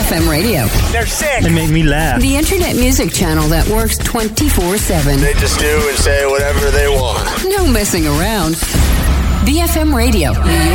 BFM Radio. They're sick. They make me laugh. The internet music channel that works 24/7. They just do and say whatever they want. No messing around. BFM Radio.